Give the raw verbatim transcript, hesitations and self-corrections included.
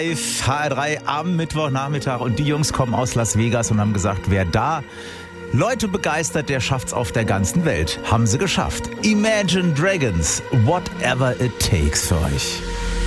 H R drei am Mittwochnachmittag und die Jungs kommen aus Las Vegas und haben gesagt, wer da Leute begeistert, der schafft's auf der ganzen Welt. Haben sie geschafft. Imagine Dragons, whatever it takes für euch.